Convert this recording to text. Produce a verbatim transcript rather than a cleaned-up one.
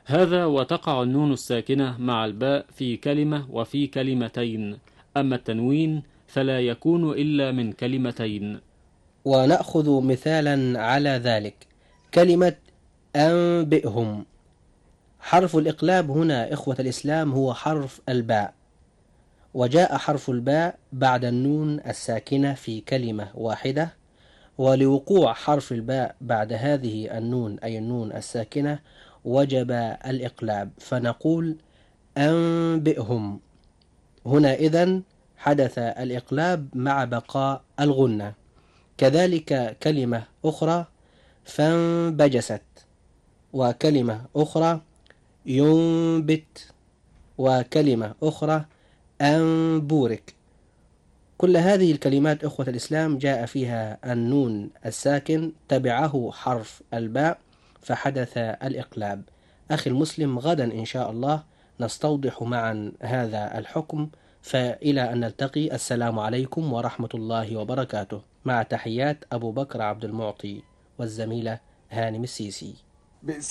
هذا وتقع النون الساكنة مع الباء في كلمة وفي كلمتين، أما التنوين فلا يكون إلا من كلمتين. ونأخذ مثالا على ذلك. كلمة أنبئهم، حرف الإقلاب هنا إخوة الإسلام هو حرف الباء، وجاء حرف الباء بعد النون الساكنة في كلمة واحدة، ولوقوع حرف الباء بعد هذه النون أي النون الساكنة وجب الإقلاب، فنقول أنبئهم. هنا إذن حدث الإقلاب مع بقاء الغنة. كذلك كلمة أخرى فانبجست، وكلمة أخرى ينبت، وكلمة أخرى أنبورك. كل هذه الكلمات إخوة الإسلام جاء فيها النون الساكن تبعه حرف الباء فحدث الإقلاب. أخي المسلم، غدا إن شاء الله نستوضح معا هذا الحكم، فإلى أن نلتقي، السلام عليكم ورحمة الله وبركاته، مع تحيات أبو بكر عبد المعطي والزميلة هانم السيسي.